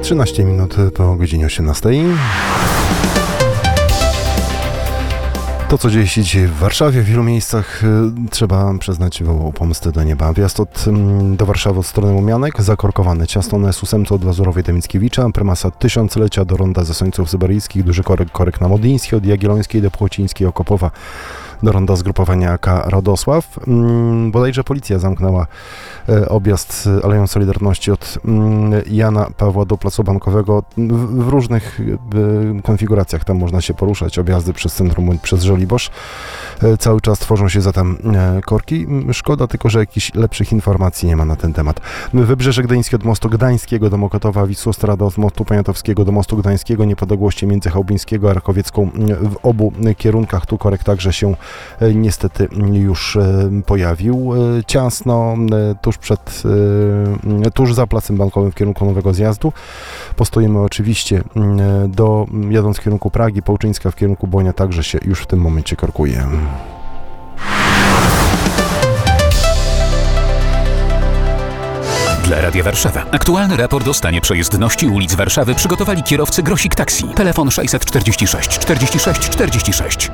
13 minut po godzinie 18. To, co dzieje się dzisiaj w Warszawie, w wielu miejscach trzeba przyznać wołał pomstę do nieba. Wjazd do Warszawy od strony Łomianek, zakorkowany. Ciasno na S8 od Lazurowej do Mickiewicza, prymasa tysiąclecia do ronda Zasońców Syberyjskich, duży korek na Modlińskiej, od Jagiellońskiej do Płocińskiej, Okopowa do ronda zgrupowania AK Radosław. Bodajże policja zamknęła objazd Aleją Solidarności od Jana Pawła do Placu Bankowego. W różnych konfiguracjach tam można się poruszać. Objazdy przez centrum bądź przez Żoliborz. Cały czas tworzą się zatem korki. Szkoda tylko, że jakichś lepszych informacji nie ma na ten temat. Wybrzeże Gdańskie od mostu Gdańskiego do Mokotowa, Wisłostrada od mostu Poniatowskiego do mostu Gdańskiego, niepodległości między Chałubińskiego a Rakowiecką w obu kierunkach. Tu korek także się niestety już pojawił. Ciasno tuż za Placem Bankowym w kierunku Nowego Zjazdu. Postoimy oczywiście jadąc w kierunku Pragi, Połczyńska w kierunku Bonia także się już w tym momencie korkuje. Dla Radia Warszawa aktualny raport o stanie przejezdności ulic Warszawy przygotowali kierowcy Grosik Taxi. Telefon 646 46 46.